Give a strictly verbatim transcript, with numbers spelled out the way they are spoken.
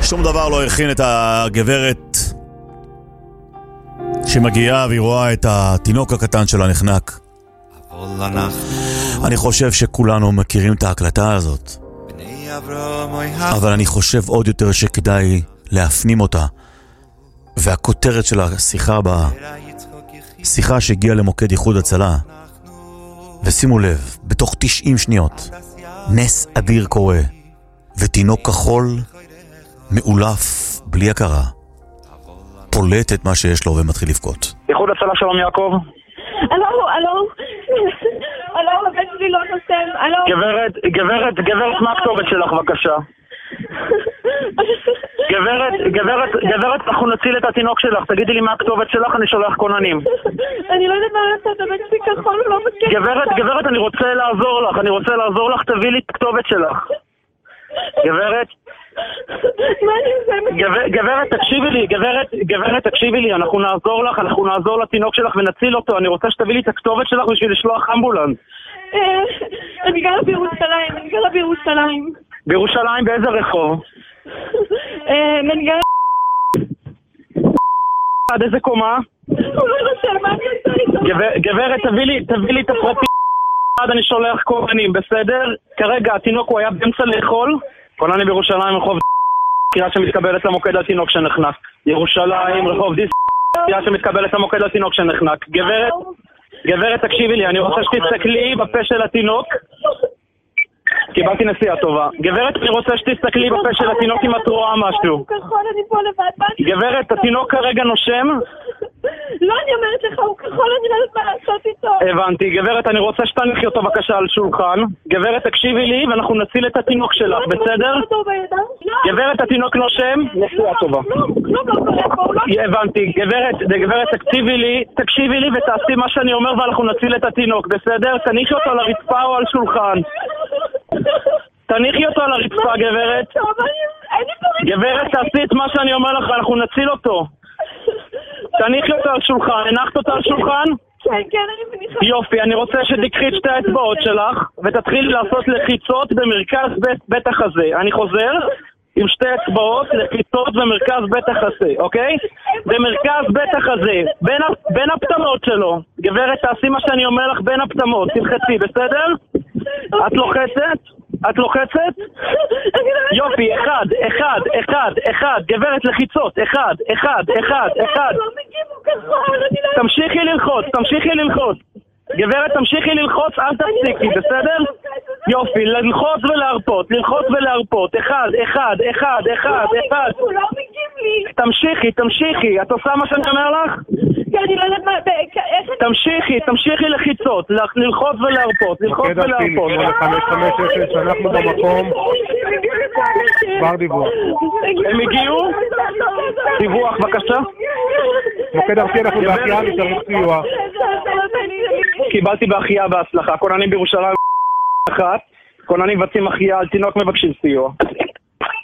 שום דבר לא הכין את הגברת שמגיעה והיא רואה את התינוק הקטן שלה נחנק. אני חושב שכולנו מכירים את ההקלטה הזאת, אבל אני חושב עוד יותר שכדאי להפנים אותה. והכותרת של השיחה בשיחה שהגיעה למוקד איחוד הצלה, ושימו לב, בתוך תשעים שניות נס אדיר קורה, ותינוק כחול מעולף בלי הכרה פולט את מה שיש לו ומתחיל לבכות. איחוד הצלה, שלום יעקב. אלו, אלו, אלו, הבן שלי לא נוסם, אלו. גברת, גברת, גברת, מה הכתובת שלך בבקשה? גברת, גברת, גברת, אנחנו נציל את התינוק שלך, תגידי לי מה הכתובת שלך, אני שולח כוננים. אני לא יודעת מה לעשות, הבן שלי כחול, הוא לא מסכים. גברת, גברת, אני רוצה לעזור לך, אני רוצה לעזור לך, תביא לי את הכתובת שלך. גברת, מה אני עושה? גברת, תקשיבי לי, גברת, גברת, תקשיבי לי, אנחנו נעזור לך, אנחנו נעזור לתינוק שלך ונציל אותו, אני רוצה שתביא לי את הכתובת שלך בשביל לשלוח אמבולנס. אני גרה בירושלים, אני גרה בירושלים. בירושלים באיזה רחוב? אני גרה... עד איזה קומה? הוא לא רשם, מה אני עושה איתו? גברת, תביא לי, תביא לי את הפרטים. עד אני שולח כוננים, בסדר? כרגע התינוק הוא היה באמצע לאכול. כונני בירושלים, רחוב קריאה שמתקבלת למוקד התינוק שנחנק. ירושלים, רחוב דיס קריאה שמתקבלת למוקד התינוק שנחנק. גברת, גברת, תקשיבי לי, אני רוצה שתסתכלי בפה של התינוק. קיבלתי נסיעה טובה. גברת, אני רוצה שתסתכלי בפה של התינוק אם את רואה משהו. הוא כחול, אני פה לבד. גברת, התינוק כרגע נושם? לא, אני אומרת לך, הוא כחול, אני לא יודעת מה לעשות איתו. הבנתי. גברת, אני רוצה שתניחי אותו בבקשה על שולחן. גברת, תקשיבי לי ואנחנו נציל את התינוק שלך, בסדר? גברת, התינוק נושם? נסיעה טובה. הבנתי. גברת, גברת, תקשיבי לי, תקשיבי לי ותעשי מה שאני אומר ואנחנו נציל את התינוק, בסדר? תניחי אותו על הרצפה או על שולחן. תניחי אותו על הרצפה, גברת. גברת, תעשי את מה שאני אומר לך, אנחנו נציל אותו. תניחי אותו על שולחן. הנחת אותו על שולחן? כן, כן, אני מניחה. יופי, אני רוצה שתקחי את שתי האצבעות שלך ותתחילי לעשות לחיצות במרכז בית, בית החזה. אני חוזר עם שתי אצבעות לחיצות במרכז בית החזה, אוקיי? במרכז בית החזה, בין, בין הפתמות שלו. גברת, תעשי מה שאני אומר לך בין הפתמות, תלחצי, בסדר? את לוחצת? את לוחצת? יופי, אחד, אחד, אחד, אחד, גברת לחיצות, אחד, אחד, אחד, אחד. תמשיכי ללחוץ, תמשיכי ללחוץ. גברת, תמשיכי ללחוץ, אל תפסיקי, בסדר? יופי, ללחוץ ולהרפות, ללחוץ ולהרפות, אחד, אחד, אחד, אחד, אחד. הוא לא מגיב לי. תמשיכי, תמשיכי, את עושה מה שאני אומר לך? אני לא יודעת מה, איך... תמשיכי, תמשיכי לחיצות, ללחוץ ולהרפות, ללחוץ ולהרפות. מוקד חמש חמש אפס, אנחנו במקום. כבר דיווח. הם הגיעו? דיווח, בבקשה. מוקד ארצי, אנחנו בהחייאה, נצטרך סיוע. קיבלתי בהחייאה בהצלחה. כוננים בירושלים אחת, כוננים מבצעים החייאה על תינוק מבקשים סיוע.